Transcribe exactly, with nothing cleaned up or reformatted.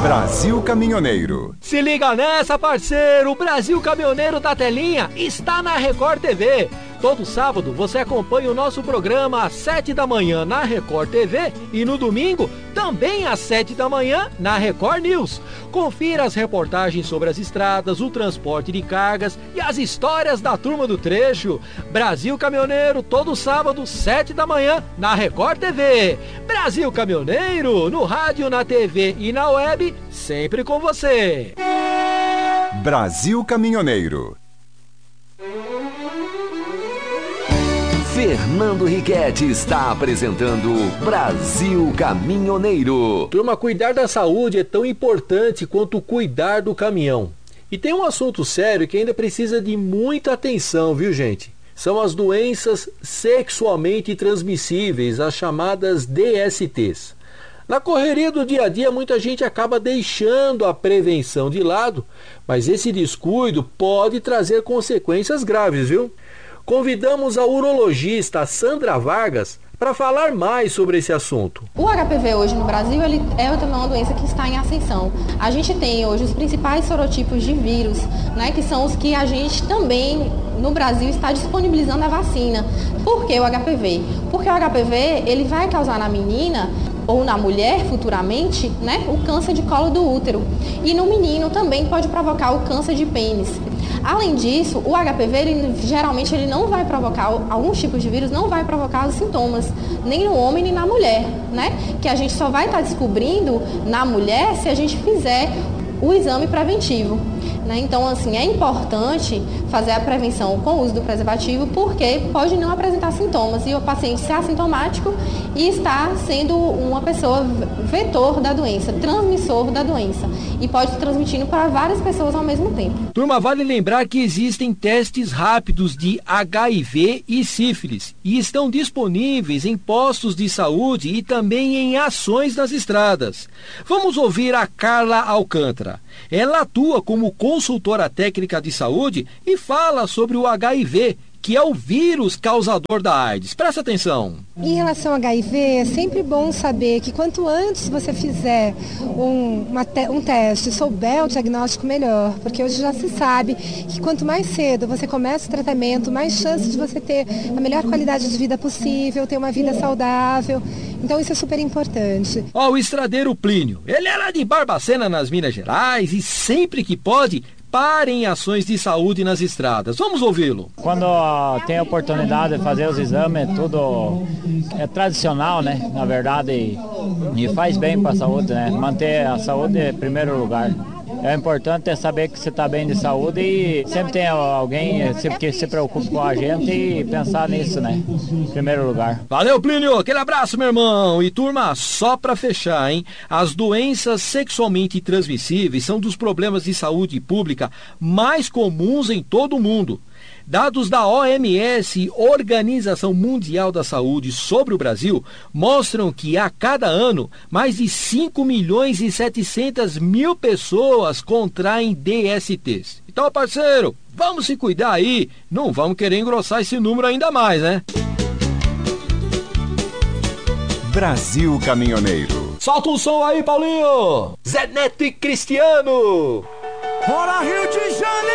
Brasil Caminhoneiro. Se liga nessa, parceiro! O Brasil Caminhoneiro da Telinha está na Record T V. Todo sábado você acompanha o nosso programa às sete da manhã na Record T V e no domingo também às sete da manhã na Record News. Confira as reportagens sobre as estradas, o transporte de cargas e as histórias da turma do trecho. Brasil Caminhoneiro, todo sábado, sete da manhã na Record T V. Brasil Caminhoneiro, no rádio, na T V e na web, sempre com você. Brasil Caminhoneiro. Fernando Riquetti está apresentando Brasil Caminhoneiro. Turma, cuidar da saúde é tão importante quanto cuidar do caminhão. E tem um assunto sério que ainda precisa de muita atenção, viu, gente? São as doenças sexualmente transmissíveis, as chamadas D S Ts. Na correria do dia a dia, muita gente acaba deixando a prevenção de lado, mas esse descuido pode trazer consequências graves, viu? Convidamos a urologista Sandra Vargas para falar mais sobre esse assunto. O H P V hoje no Brasil ele é também uma doença que está em ascensão. A gente tem hoje os principais sorotipos de vírus, né, que são os que a gente também no Brasil está disponibilizando a vacina. Por que o H P V? Porque o H P V ele vai causar na menina ou na mulher futuramente, né, o câncer de colo do útero. E no menino também pode provocar o câncer de pênis. Além disso, o H P V, ele, geralmente, ele não vai provocar, alguns tipos de vírus não vai provocar os sintomas, nem no homem nem na mulher, né? Que a gente só vai estar descobrindo na mulher se a gente fizer o exame preventivo. Né? Então, assim, é importante fazer a prevenção com o uso do preservativo, porque pode não apresentar sintomas e o paciente ser assintomático e estar sendo uma pessoa vetor da doença, transmissor da doença, e pode estar transmitindo para várias pessoas ao mesmo tempo. Turma, vale lembrar que existem testes rápidos de H I V e sífilis e estão disponíveis em postos de saúde e também em ações nas estradas. Vamos ouvir a Carla Alcântara. Ela atua como consultora técnica de saúde e fala sobre o H I V, que é o vírus causador da AIDS. Presta atenção. Em relação ao H I V, é sempre bom saber que quanto antes você fizer um, uma te- um teste, souber o diagnóstico, melhor. Porque hoje já se sabe que quanto mais cedo você começa o tratamento, mais chance de você ter a melhor qualidade de vida possível, ter uma vida saudável. Então isso é super importante. Ó, o estradeiro Plínio, ele era de Barbacena, nas Minas Gerais, e sempre que pode, para em ações de saúde nas estradas. Vamos ouvi-lo. Quando tem a oportunidade de fazer os exames, tudo é tradicional, né? Na verdade, e, e faz bem para a saúde, né? Manter a saúde em primeiro lugar. É importante é saber que você está bem de saúde e sempre tem alguém que se preocupa com a gente e pensar nisso, né? Em primeiro lugar. Valeu, Plínio! Aquele abraço, meu irmão! E turma, só para fechar, hein? As doenças sexualmente transmissíveis são dos problemas de saúde pública mais comuns em todo o mundo. Dados da O M S, Organização Mundial da Saúde, sobre o Brasil, mostram que a cada ano, mais de cinco milhões e setecentas mil pessoas contraem D S Ts. Então, parceiro, vamos se cuidar aí, não vamos querer engrossar esse número ainda mais, né? Brasil Caminhoneiro. Solta um som aí, Paulinho! Zé Neto e Cristiano! Bora, Rio de Janeiro!